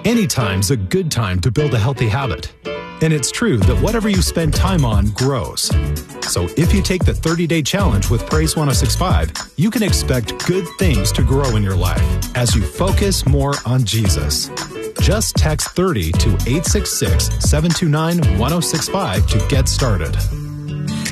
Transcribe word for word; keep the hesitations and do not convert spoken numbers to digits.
Anytime's a good time to build a healthy habit. And it's true that whatever you spend time on grows. So if you take the thirty-day challenge with Praise one oh six point five, you can expect good things to grow in your life as you focus more on Jesus. Just text thirty to eight six six, seven two nine, one oh six five to get started.